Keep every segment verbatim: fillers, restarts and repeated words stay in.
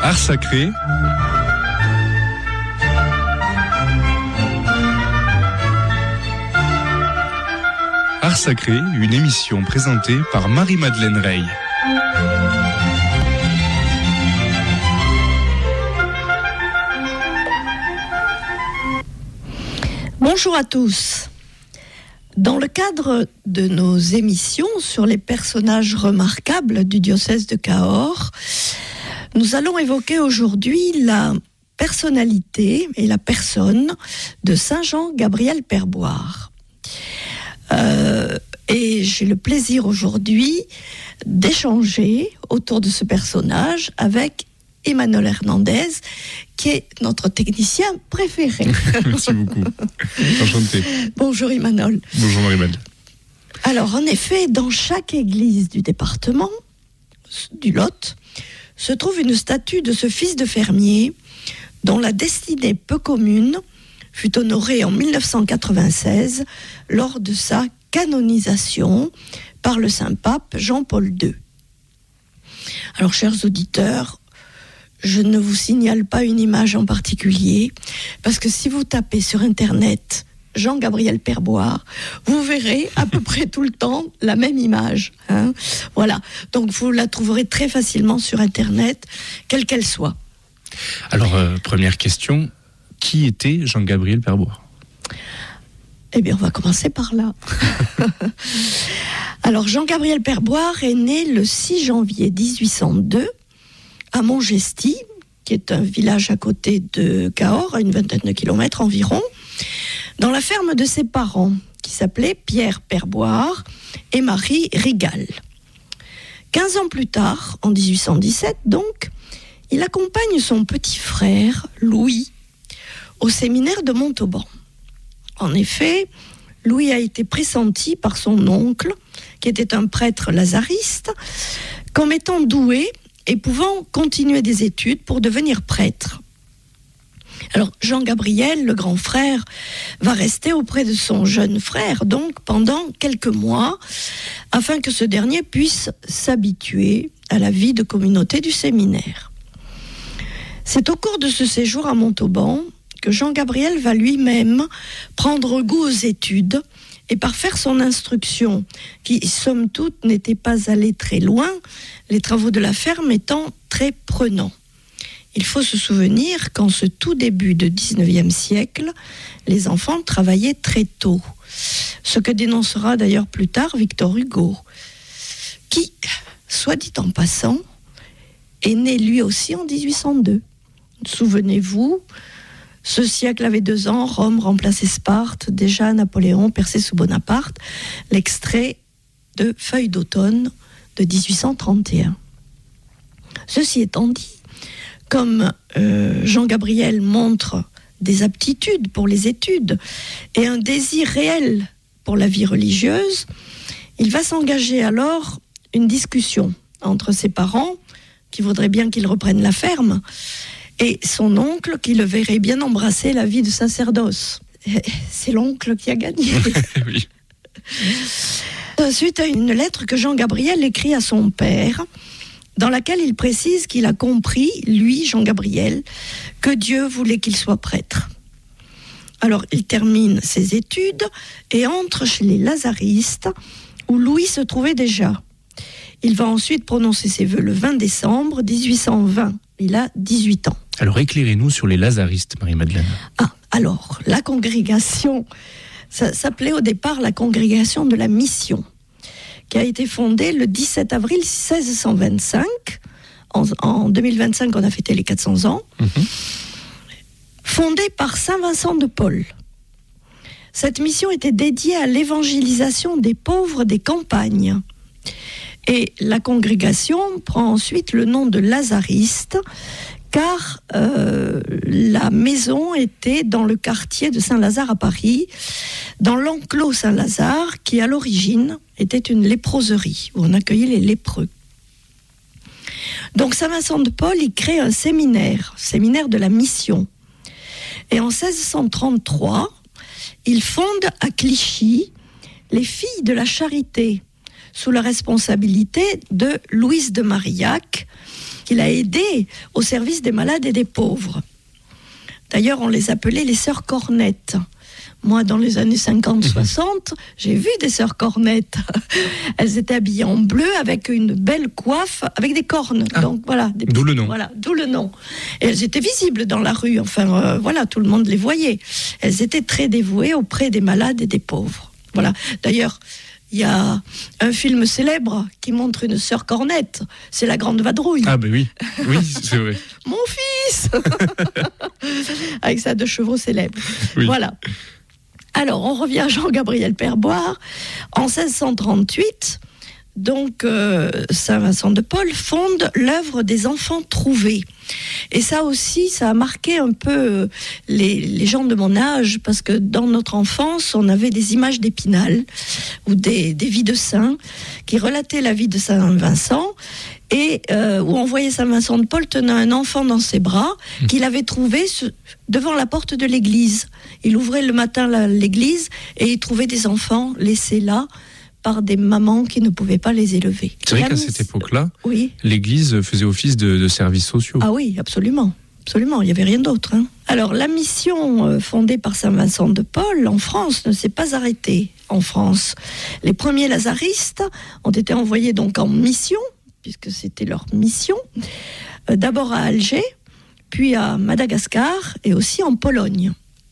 Art sacré. Art sacré, une émission présentée par Marie-Madeleine Rey. Bonjour à tous. Dans le cadre de nos émissions sur les personnages remarquables du diocèse de Cahors, nous allons évoquer aujourd'hui la personnalité et la personne de Saint Jean-Gabriel Perboire. Euh, et j'ai le plaisir aujourd'hui d'échanger autour de ce personnage avec Emmanuel Hernandez, qui est notre technicien préféré. Merci beaucoup. Enchanté. Bonjour Emmanuel. Bonjour Marie-Madeleine. Alors en effet, dans chaque église du département du Lot, se trouve une statue de ce fils de fermier dont la destinée peu commune fut honorée en dix-neuf cent quatre-vingt-seize lors de sa canonisation par le Saint-Pape Jean-Paul deux. Alors chers auditeurs, je ne vous signale pas une image en particulier, parce que si vous tapez sur Internet Jean-Gabriel Perboire, vous verrez à peu près tout le temps la même image. Hein, voilà, donc vous la trouverez très facilement sur Internet, quelle qu'elle soit. Alors, euh, première question, qui était Jean-Gabriel Perboire ? Eh bien, on va commencer par là. Alors, Jean-Gabriel Perboire est né le six janvier dix-huit cent deux à Montgesty, qui est un village à côté de Cahors, à une vingtaine de kilomètres environ, dans la ferme de ses parents, qui s'appelaient Pierre Perboire et Marie Rigal. Quinze ans plus tard, en dix-huit cent dix-sept donc, il accompagne son petit frère, Louis, au séminaire de Montauban. En effet, Louis a été pressenti par son oncle, qui était un prêtre lazariste, comme étant doué et pouvant continuer des études pour devenir prêtre. Alors Jean-Gabriel, le grand frère, va rester auprès de son jeune frère, donc pendant quelques mois, afin que ce dernier puisse s'habituer à la vie de communauté du séminaire. C'est au cours de ce séjour à Montauban que Jean-Gabriel va lui-même prendre goût aux études et parfaire son instruction, qui, somme toute, n'était pas allée très loin, les travaux de la ferme étant très prenants. Il faut se souvenir qu'en ce tout début du dix-neuvième siècle, les enfants travaillaient très tôt, ce que dénoncera d'ailleurs plus tard Victor Hugo, qui, soit dit en passant, est né lui aussi en dix-huit cent deux. Souvenez-vous, ce siècle avait deux ans, Rome remplaçait Sparte, déjà Napoléon perçait sous Bonaparte, l'extrait de Feuilles d'automne de dix-huit cent trente et un. Ceci étant dit, comme euh, Jean-Gabriel montre des aptitudes pour les études et un désir réel pour la vie religieuse, il va s'engager alors une discussion entre ses parents, qui voudraient bien qu'il reprenne la ferme, et son oncle qui le verrait bien embrasser la vie de sacerdoce. C'est l'oncle qui a gagné. Oui. Suite à une lettre que Jean-Gabriel écrit à son père, dans laquelle il précise qu'il a compris, lui, Jean-Gabriel, que Dieu voulait qu'il soit prêtre. Alors, il termine ses études et entre chez les lazaristes, où Louis se trouvait déjà. Il va ensuite prononcer ses vœux le vingt décembre dix-huit cent vingt. Il a dix-huit ans. Alors, éclairez-nous sur les lazaristes, Marie-Madeleine. Ah, alors, la congrégation, ça s'appelait au départ la congrégation de la mission, qui a été fondée le dix-sept avril seize cent vingt-cinq. En, en deux mille vingt-cinq, on a fêté les quatre cents ans. Mmh. Fondée par Saint Vincent de Paul. Cette mission était dédiée à l'évangélisation des pauvres des campagnes. Et la congrégation prend ensuite le nom de Lazariste, car euh, la maison était dans le quartier de Saint-Lazare à Paris, dans l'enclos Saint-Lazare, qui à l'origine était une léproserie, où on accueillait les lépreux. Donc Saint-Vincent de Paul, il crée un séminaire, séminaire de la mission. Et en seize cent trente-trois, il fonde à Clichy les Filles de la Charité, sous la responsabilité de Louise de Marillac, qu'il a aidées au service des malades et des pauvres. D'ailleurs, on les appelait les sœurs Cornettes. Moi, dans les années cinquante soixante, j'ai vu des sœurs Cornettes. Elles étaient habillées en bleu avec une belle coiffe, avec des cornes. Ah, donc voilà. Des d'où le nom. Voilà, d'où le nom. Et elles étaient visibles dans la rue. Enfin, euh, voilà, tout le monde les voyait. Elles étaient très dévouées auprès des malades et des pauvres. Voilà. D'ailleurs, il y a un film célèbre qui montre une sœur Cornette. C'est La Grande Vadrouille. Ah ben oui, oui, c'est vrai. Mon fils avec sa deux chevaux célèbres. Oui. Voilà. Alors, on revient à Jean-Gabriel Perboire. En seize cent trente-huit, donc, euh, Saint Vincent de Paul fonde l'œuvre des enfants trouvés. Et ça aussi, ça a marqué un peu les, les gens de mon âge, parce que dans notre enfance, on avait des images d'Épinal, ou des, des vies de saints, qui relataient la vie de Saint Vincent, et euh, où on voyait Saint Vincent de Paul tenant un enfant dans ses bras, qu'il avait trouvé ce, devant la porte de l'église. Il ouvrait le matin la, l'église, et il trouvait des enfants laissés là, par des mamans qui ne pouvaient pas les élever. C'est vrai La qu'à miss... cette époque-là, oui. l'Église faisait office de, de services sociaux. Ah oui, absolument. Absolument, il n'y avait rien d'autre. Hein. Alors, la mission euh, fondée par Saint Vincent de Paul en France ne s'est pas arrêtée en France. Les premiers lazaristes ont été envoyés donc en mission, puisque c'était leur mission, euh, d'abord à Alger, puis à Madagascar et aussi en Pologne.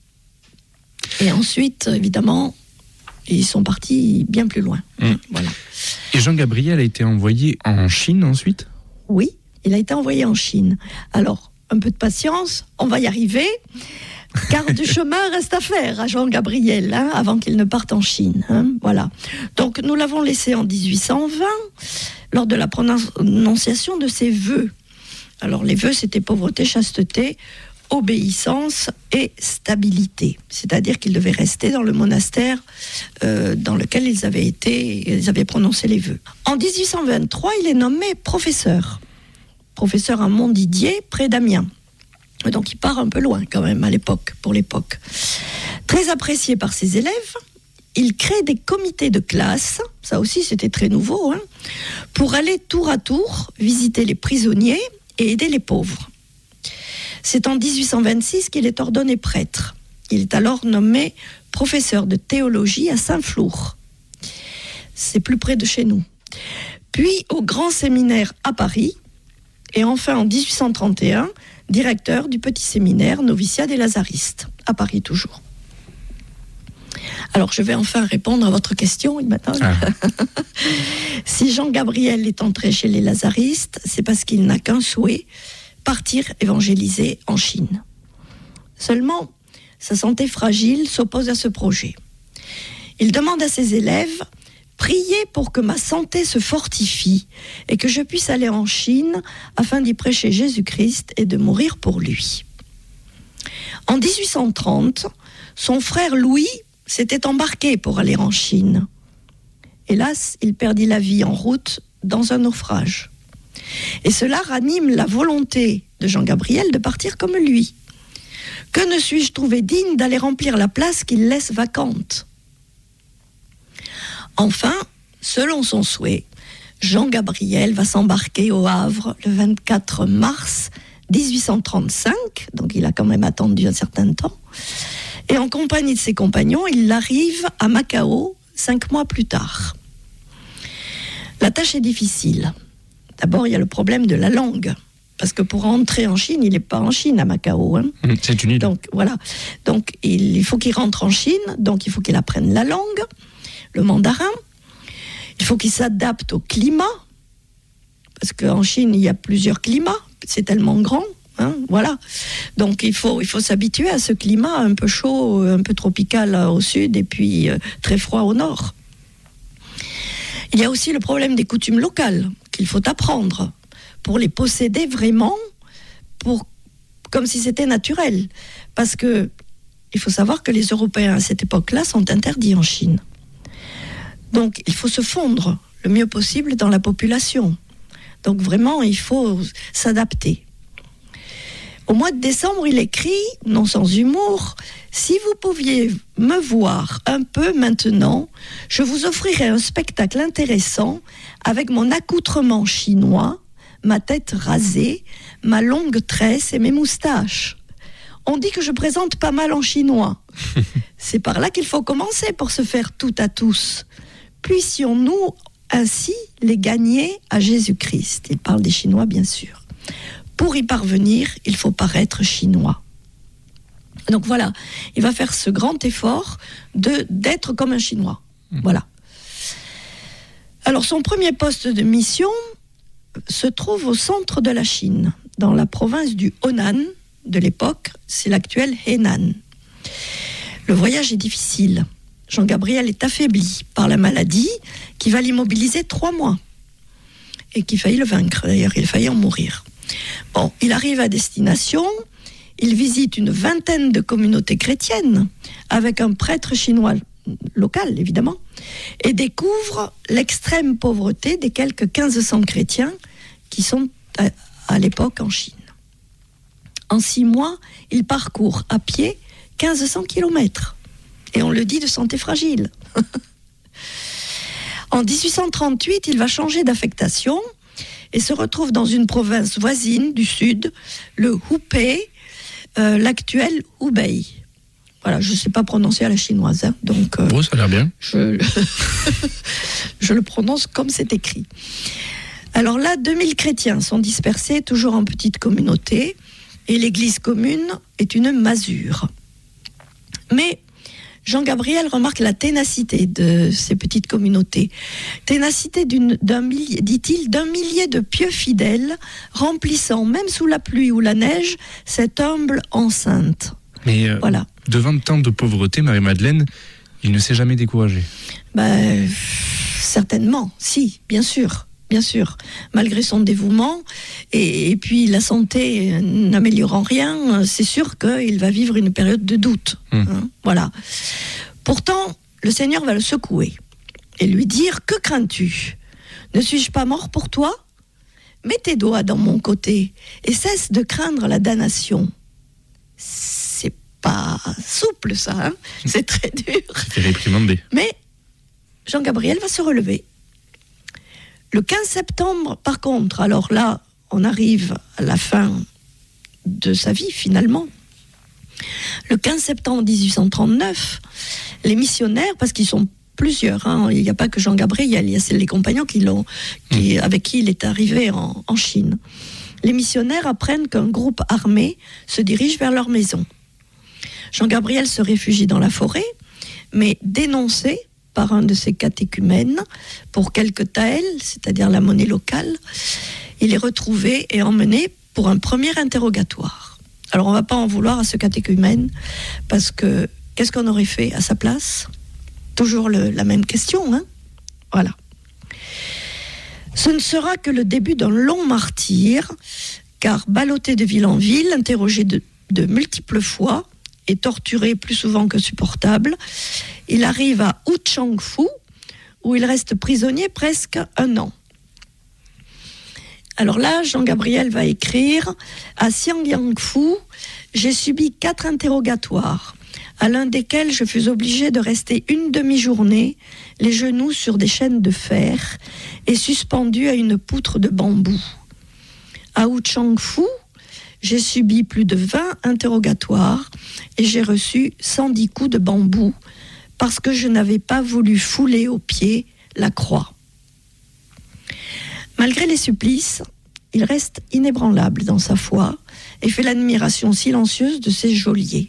Et ensuite, évidemment, ils sont partis bien plus loin. Mmh. Voilà. Et Jean-Gabriel a été envoyé en Chine ensuite ? Oui, il a été envoyé en Chine. Alors, un peu de patience, on va y arriver, car du chemin reste à faire à Jean-Gabriel, hein, avant qu'il ne parte en Chine. Hein, voilà. Donc, nous l'avons laissé en dix-huit cent vingt, lors de la prononciation de ses vœux. Alors, les vœux, c'était pauvreté, chasteté, obéissance et stabilité. C'est-à-dire qu'ils devaient rester dans le monastère euh, dans lequel ils avaient été, ils avaient prononcé les vœux. En dix-huit cent vingt-trois, il est nommé professeur. Professeur à Montdidier, près d'Amiens. Donc il part un peu loin quand même à l'époque, pour l'époque. Très apprécié par ses élèves, il crée des comités de classe, ça aussi c'était très nouveau, hein, pour aller tour à tour visiter les prisonniers et aider les pauvres. C'est en dix-huit cent vingt-six qu'il est ordonné prêtre. Il est alors nommé professeur de théologie à Saint-Flour. C'est plus près de chez nous. Puis au grand séminaire à Paris, et enfin en dix-huit cent trente et un, directeur du petit séminaire noviciat des Lazaristes, à Paris toujours. Alors je vais enfin répondre à votre question, il m'attend. Ah. Si Jean-Gabriel est entré chez les Lazaristes, c'est parce qu'il n'a qu'un souhait, partir évangéliser en Chine. Seulement, sa santé fragile s'oppose à ce projet. Il demande à ses élèves « Priez pour que ma santé se fortifie et que je puisse aller en Chine afin d'y prêcher Jésus-Christ et de mourir pour lui. » En dix-huit cent trente, son frère Louis s'était embarqué pour aller en Chine. Hélas, il perdit la vie en route dans un naufrage. Et cela ranime la volonté de Jean-Gabriel de partir comme lui. Que ne suis-je trouvé digne d'aller remplir la place qu'il laisse vacante ? Enfin, selon son souhait, Jean-Gabriel va s'embarquer au Havre le vingt-quatre mars dix-huit cent trente-cinq, donc il a quand même attendu un certain temps, et en compagnie de ses compagnons, il arrive à Macao cinq mois plus tard. La tâche est difficile. D'abord, il y a le problème de la langue, parce que pour entrer en Chine, il n'est pas en Chine à Macao. Hein. C'est une île. Donc voilà. Donc il, il faut qu'il rentre en Chine, donc il faut qu'il apprenne la langue, le mandarin. Il faut qu'il s'adapte au climat, parce qu'en Chine, il y a plusieurs climats, c'est tellement grand. Hein, voilà. Donc il faut, il faut s'habituer à ce climat un peu chaud, un peu tropical au sud, et puis euh, très froid au nord. Il y a aussi le problème des coutumes locales qu'il faut apprendre pour les posséder vraiment, pour, comme si c'était naturel. Parce que il faut savoir que les Européens à cette époque-là sont interdits en Chine. Donc il faut se fondre le mieux possible dans la population. Donc vraiment, il faut s'adapter. Au mois de décembre, il écrit, non sans humour, « Si vous pouviez me voir un peu maintenant, je vous offrirais un spectacle intéressant avec mon accoutrement chinois, ma tête rasée, ma longue tresse et mes moustaches. On dit que je présente pas mal en chinois. C'est par là qu'il faut commencer pour se faire tout à tous. Puissions-nous ainsi les gagner à Jésus-Christ. Il parle des Chinois, bien sûr. Pour y parvenir, il faut paraître chinois. Donc voilà, il va faire ce grand effort de, d'être comme un Chinois. Mmh. Voilà. Alors son premier poste de mission se trouve au centre de la Chine, dans la province du Honan de l'époque, c'est l'actuel Henan. Le voyage est difficile. Jean-Gabriel est affaibli par la maladie qui va l'immobiliser trois mois et qui faillit le vaincre. D'ailleurs, il faillit en mourir. Bon, il arrive à destination, il visite une vingtaine de communautés chrétiennes avec un prêtre chinois local, évidemment, et découvre l'extrême pauvreté des quelques quinze cents chrétiens qui sont à, à l'époque en Chine. En six mois, il parcourt à pied quinze cents kilomètres. Et on le dit de santé fragile. En dix-huit cent trente-huit, il va changer d'affectation et se retrouve dans une province voisine du sud, le Hubei, euh, l'actuel Hubei. Voilà, je ne sais pas prononcer à la chinoise, hein, donc... Euh, bon, ça a l'air bien. Je, je le prononce comme c'est écrit. Alors là, deux mille chrétiens sont dispersés, toujours en petites communautés, et l'église commune est une masure. Mais Jean-Gabriel remarque la ténacité de ces petites communautés. Ténacité d'une, d'un millier, dit-il, d'un millier de pieux fidèles, remplissant, même sous la pluie ou la neige, cette humble enceinte. Mais euh, voilà. Devant tant de pauvreté, Marie-Madeleine, il ne s'est jamais découragé. Ben, certainement, si, bien sûr. Bien sûr, malgré son dévouement, et, et puis la santé n'améliorant rien, c'est sûr qu'il va vivre une période de doute. Mmh. Hein, voilà. Pourtant, le Seigneur va le secouer et lui dire « Que crains-tu ? Ne suis-je pas mort pour toi ? Mets tes doigts dans mon côté et cesse de craindre la damnation. » C'est pas souple, ça, hein, c'est très dur. C'était réprimandé. Mais Jean-Gabriel va se relever. Le quinze septembre, par contre, alors là, on arrive à la fin de sa vie, finalement. Le quinze septembre dix-huit cent trente-neuf, les missionnaires, parce qu'ils sont plusieurs, hein, il n'y a pas que Jean-Gabriel, il y a les compagnons qui l'ont, qui, avec qui il est arrivé en, en Chine. Les missionnaires apprennent qu'un groupe armé se dirige vers leur maison. Jean-Gabriel se réfugie dans la forêt, mais dénoncé par un de ses catéchumènes pour quelques taels, c'est-à-dire la monnaie locale, il est retrouvé et emmené pour un premier interrogatoire. Alors on ne va pas en vouloir à ce catéchumène, parce que qu'est-ce qu'on aurait fait à sa place ? Toujours le, la même question, hein ? Voilà. Ce ne sera que le début d'un long martyre, car ballotté de ville en ville, interrogé de, de multiples fois, et torturé plus souvent que supportable, il arrive à Wuchangfu, où il reste prisonnier presque un an. Alors là, Jean-Gabriel va écrire « À Xiangyangfu, j'ai subi quatre interrogatoires, à l'un desquels je fus obligé de rester une demi-journée, les genoux sur des chaînes de fer et suspendu à une poutre de bambou. À Wuchangfu, j'ai subi plus de vingt interrogatoires et j'ai reçu cent dix coups de bambou parce que je n'avais pas voulu fouler aux pieds la croix. » Malgré les supplices, il reste inébranlable dans sa foi et fait l'admiration silencieuse de ses geôliers.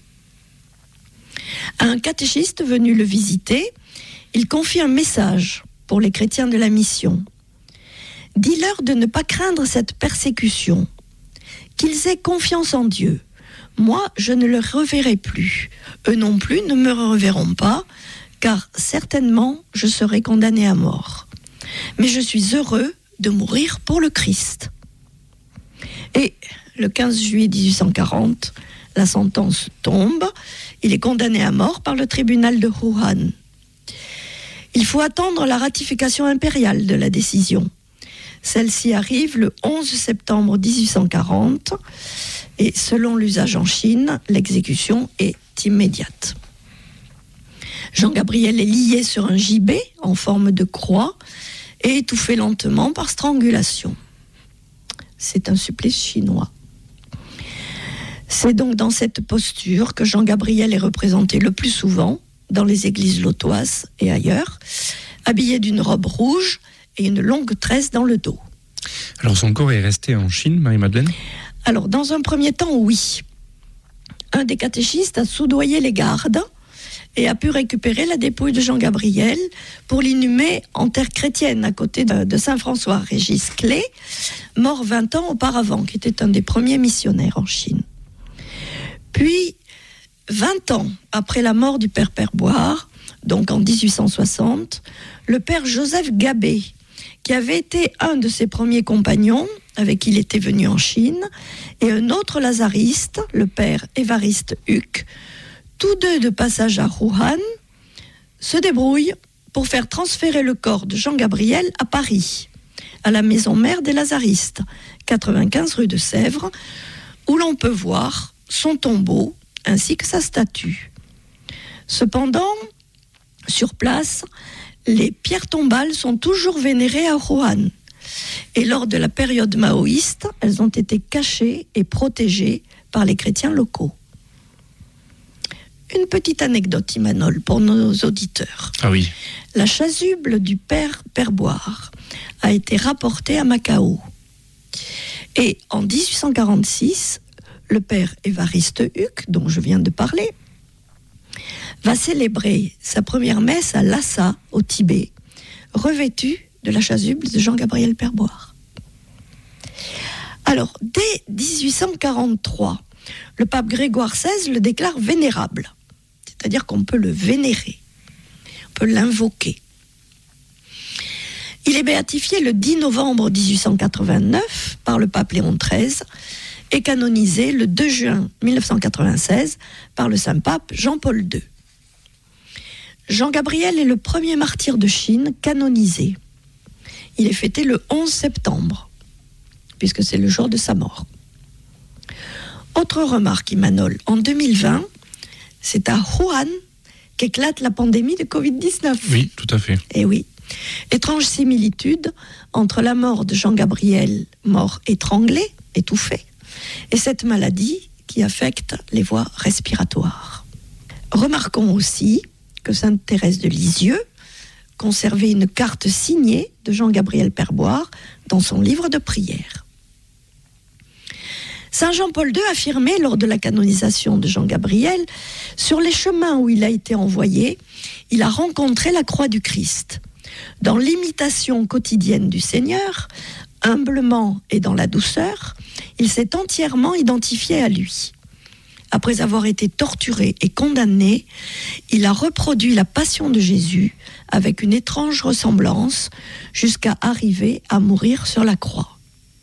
À un catéchiste venu le visiter, il confie un message pour les chrétiens de la mission. « Dis-leur de ne pas craindre cette persécution, qu'ils aient confiance en Dieu. Moi, je ne le reverrai plus. Eux non plus ne me reverront pas, car certainement je serai condamné à mort. Mais je suis heureux de mourir pour le Christ. » Et le quinze juillet dix-huit cent quarante, la sentence tombe. Il est condamné à mort par le tribunal de Wuhan. Il faut attendre la ratification impériale de la décision. Celle-ci arrive le onze septembre dix-huit cent quarante et selon l'usage en Chine, l'exécution est immédiate. Jean-Gabriel est lié sur un gibet en forme de croix et étouffé lentement par strangulation. c'est un supplice chinois. C'est donc dans cette posture que Jean Gabriel est représenté le plus souvent dans les églises lotoises et ailleurs, habillé d'une robe rouge et une longue tresse dans le dos. Alors son corps est resté en Chine, Marie-Madeleine ? Alors dans un premier temps, oui. Un des catéchistes a soudoyé les gardes et a pu récupérer la dépouille de Jean Gabriel pour l'inhumer en terre chrétienne à côté de, de Saint-François. Régis Clé, mort vingt ans auparavant, qui était un des premiers missionnaires en Chine. Puis, vingt ans après la mort du père Perboire, donc en dix-huit cent soixante, le père Joseph Gabé, qui avait été un de ses premiers compagnons, avec qui il était venu en Chine, et un autre lazariste, le père Évariste Huc, tous deux de passage à Wuhan, se débrouillent pour faire transférer le corps de Jean Gabriel à Paris, à la maison mère des lazaristes, quatre-vingt-quinze rue de Sèvres, où l'on peut voir son tombeau ainsi que sa statue. Cependant, sur place, les pierres tombales sont toujours vénérées à Wuhan. Et lors de la période maoïste, elles ont été cachées et protégées par les chrétiens locaux. Une petite anecdote, Imanol, pour nos auditeurs. Ah oui. La chasuble du père Perboire a été rapportée à Macao. Et en dix-huit cent quarante-six, le père Évariste Huc, dont je viens de parler, va célébrer sa première messe à Lhasa, au Tibet, revêtu de la chasuble de Jean-Gabriel Perboire. Alors, dès dix-huit cent quarante-trois, le pape Grégoire seize le déclare vénérable, c'est-à-dire qu'on peut le vénérer, on peut l'invoquer. Il est béatifié le dix novembre dix-huit cent quatre-vingt-neuf par le pape Léon treize et canonisé le deux juin mille neuf cent quatre-vingt-seize par le Saint-Pape Jean-Paul deux. Jean Gabriel est le premier martyr de Chine canonisé. Il est fêté le onze septembre, puisque c'est le jour de sa mort. Autre remarque, Imanol, en deux mille vingt, c'est à Wuhan qu'éclate la pandémie de covid dix-neuf. Oui, tout à fait. Et oui. Étrange similitude entre la mort de Jean Gabriel, mort étranglé, étouffé, et cette maladie qui affecte les voies respiratoires. Remarquons aussi que sainte Thérèse de Lisieux conservait une carte signée de Jean-Gabriel Perboire dans son livre de prière. Saint Jean-Paul deux affirmait lors de la canonisation de Jean-Gabriel, sur les chemins où il a été envoyé, il a rencontré la croix du Christ. Dans l'imitation quotidienne du Seigneur, humblement et dans la douceur, il s'est entièrement identifié à lui. Après avoir été torturé et condamné, il a reproduit la passion de Jésus avec une étrange ressemblance jusqu'à arriver à mourir sur la croix.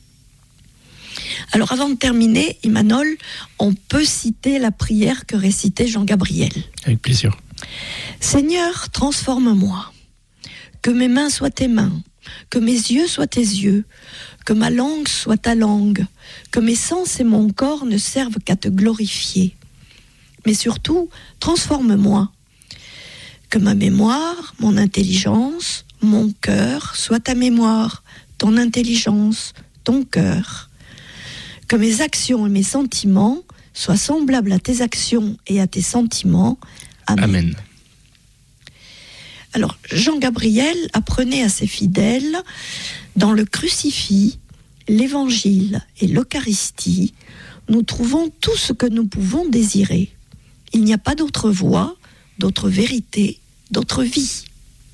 Alors avant de terminer, Imanol, on peut citer la prière que récitait Jean Gabriel. Avec plaisir. Seigneur, transforme-moi. Que mes mains soient tes mains, que mes yeux soient tes yeux, que ma langue soit ta langue, que mes sens et mon corps ne servent qu'à te glorifier. Mais surtout, transforme-moi. Que ma mémoire, mon intelligence, mon cœur soient ta mémoire, ton intelligence, ton cœur. Que mes actions et mes sentiments soient semblables à tes actions et à tes sentiments. Amen. Amen. Alors, Jean Gabriel apprenait à ses fidèles, dans le crucifix, l'évangile et l'Eucharistie, nous trouvons tout ce que nous pouvons désirer. Il n'y a pas d'autre voie, d'autre vérité, d'autre vie.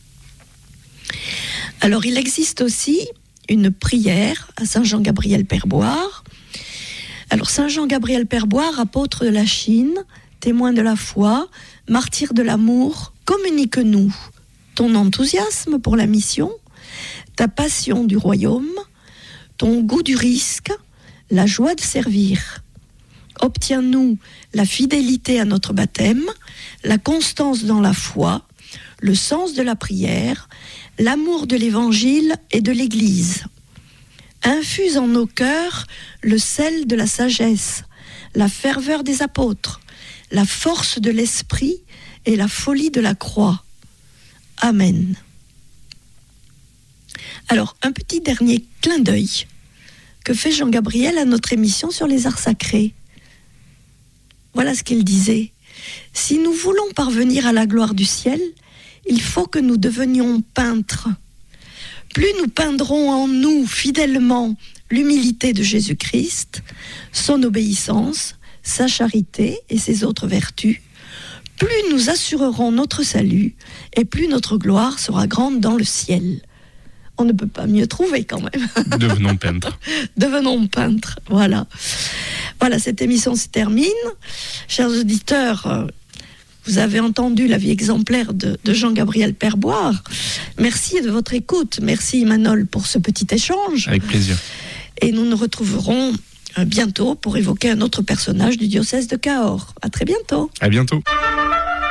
Alors, il existe aussi une prière à Saint Jean-Gabriel Perboire. Alors, Saint Jean-Gabriel Perboire, apôtre de la Chine, témoin de la foi, martyr de l'amour, communique-nous ton enthousiasme pour la mission, ta passion du royaume, ton goût du risque, la joie de servir. Obtiens-nous la fidélité à notre baptême, la constance dans la foi, le sens de la prière, l'amour de l'évangile et de l'Église. Infuse en nos cœurs le sel de la sagesse, la ferveur des apôtres, la force de l'esprit et la folie de la croix. Amen. Alors, un petit dernier clin d'œil que fait Jean-Gabriel à notre émission sur les arts sacrés. Voilà ce qu'il disait. Si nous voulons parvenir à la gloire du ciel, il faut que nous devenions peintres. Plus nous peindrons en nous fidèlement l'humilité de Jésus-Christ, son obéissance, sa charité et ses autres vertus, plus nous assurerons notre salut et plus notre gloire sera grande dans le ciel. On ne peut pas mieux trouver quand même. Devenons peintres. Devenons peintres, voilà. Voilà, cette émission se termine. Chers auditeurs, vous avez entendu la vie exemplaire de, de Jean-Gabriel Perboire. Merci de votre écoute. Merci Manol pour ce petit échange. Avec plaisir. Et nous nous retrouverons bientôt pour évoquer un autre personnage du diocèse de Cahors. À très bientôt. À bientôt.